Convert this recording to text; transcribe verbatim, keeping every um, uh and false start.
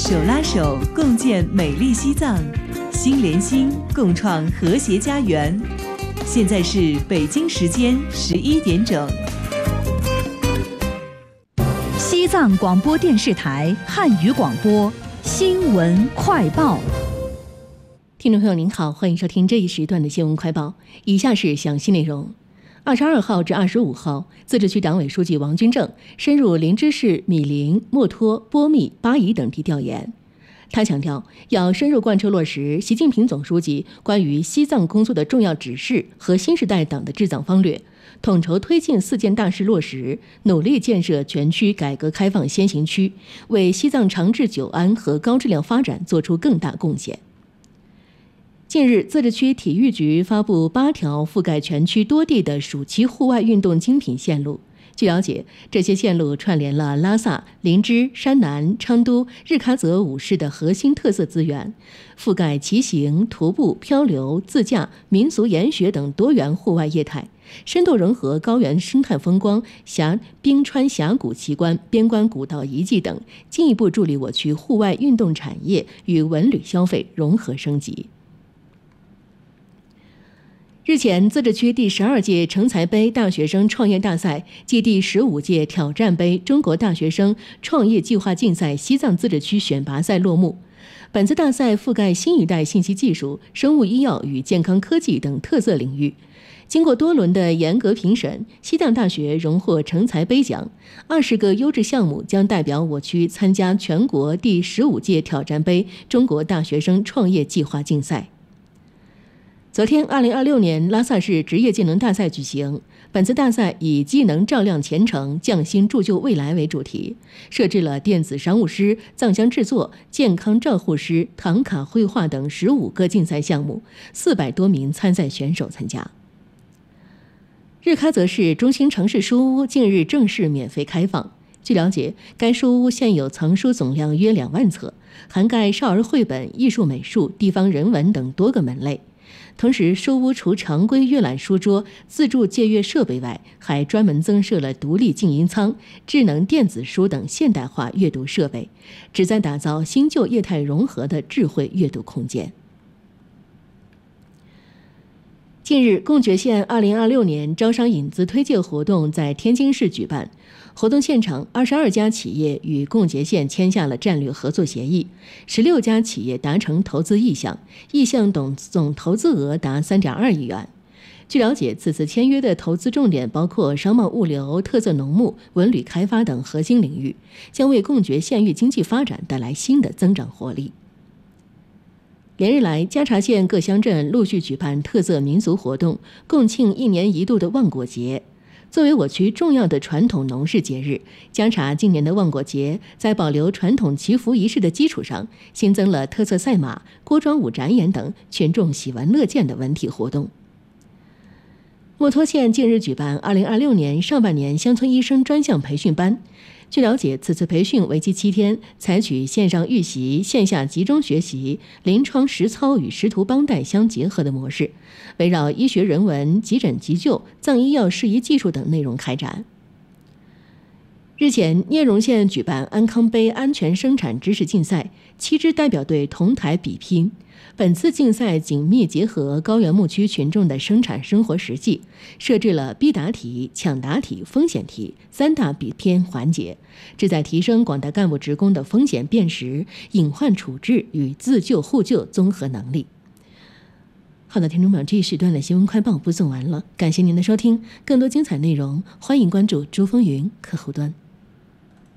手拉手共建美丽西藏，心连心共创和谐家园。现在是北京时间十一点整。 西藏广播电视台汉语广播新闻快报。 听众朋友您好，欢迎收听这一时段的新闻快报。以下是详细内容。二十二号至二十五号，自治区党委书记王军正深入林芝市米林、墨脱、波密、巴宜等地调研。他强调，要深入贯彻落实习近平总书记关于西藏工作的重要指示和新时代党的治藏方略，统筹推进四件大事落实，努力建设全区改革开放先行区，为西藏长治久安和高质量发展作出更大贡献。近日，自治区体育局发布八条覆盖全区多地的暑期户外运动精品线路。据了解，这些线路串联了拉萨、林芝、山南、昌都、日喀则五市的核心特色资源，覆盖骑行、徒步、漂流、自驾、民俗研学等多元户外业态，深度融合高原生态风光、峡冰川峡谷奇观、边关古道遗迹等，进一步助力我区户外运动产业与文旅消费融合升级。日前，自治区第十二届成才杯大学生创业大赛暨第十五届挑战杯中国大学生创业计划竞赛西藏自治区选拔赛落幕。本次大赛覆盖新一代信息技术、生物医药与健康科技等特色领域。经过多轮的严格评审，西藏大学荣获成才杯奖。二十个优质项目将代表我区参加全国第十五届挑战杯中国大学生创业计划竞赛。昨天，二零二六年拉萨市职业技能大赛举行。本次大赛以“技能照亮前程，匠心铸就未来”为主题，设置了电子商务师、藏香制作、健康照护师、唐卡绘画等十五个竞赛项目，四百多名参赛选手参加。日喀则市中心城市书屋近日正式免费开放。据了解，该书屋现有藏书总量约两万册，涵盖少儿绘本、艺术美术、地方人文等多个门类。同时，书屋除常规阅览书桌、自助借阅设备外，还专门增设了独立静音舱、智能电子书等现代化阅读设备，旨在打造新旧业态融合的智慧阅读空间。近日，贡觉县二零二六年招商引资推介活动在天津市举办。活动现场，二十二家企业与贡觉县签下了战略合作协议，十六家企业达成投资意向，意向总总投资额达三点二亿元。据了解，此次签约的投资重点包括商贸物流、特色农牧、文旅开发等核心领域，将为贡觉县域经济发展带来新的增长活力。连日来，嘉查县各乡镇陆续举办特色民俗活动，共庆一年一度的万果节。作为我区重要的传统农事节日，嘉查今年的万果节在保留传统祈福仪式的基础上，新增了特色赛马、锅庄舞展演等群众喜闻乐见的文体活动。墨脱县近日举办二零二六年上半年乡村医生专项培训班。据了解，此次培训为期七天，采取线上预习、线下集中学习、临床实操与识图帮带相结合的模式，围绕医学人文、急诊急救、藏医药适宜技术等内容开展。日前，聂荣县举办安康杯安全生产知识竞赛，七支代表队同台比拼。本次竞赛紧密结合高原牧区群众的生产生活实际，设置了必答题、抢答题、风险题三大比拼环节，旨在提升广大干部职工的风险辨识、隐患处置与自救互救综合能力。好的，听众朋友，这一时段的新闻快报播送完了，感谢您的收听，更多精彩内容欢迎关注珠风云客户端。